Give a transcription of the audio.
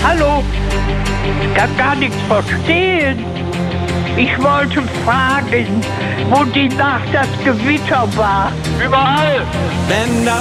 Hallo? Ich kann gar nichts verstehen. Ich wollte fragen, wo die Nacht das Gewitter war. Überall! Wenn das